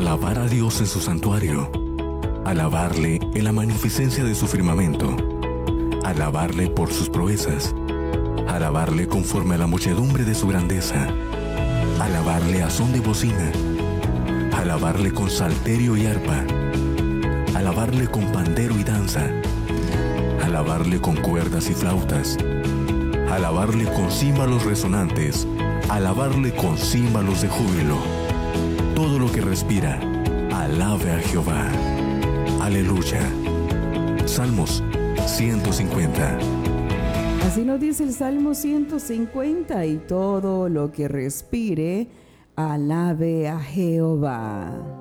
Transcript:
alabar a Dios en su santuario, alabarle en la magnificencia de su firmamento, alabarle por sus proezas, alabarle conforme a la muchedumbre de su grandeza, alabarle a son de bocina, alabarle con salterio y arpa, alabarle con pandero y danza, alabarle con cuerdas y flautas, alabarle con címbalos resonantes, alabarle con címbalos de júbilo. Todo lo que respira, alabe a Jehová. Aleluya. Salmos 150. Así nos dice el Salmo 150, y todo lo que respire, alabe a Jehová.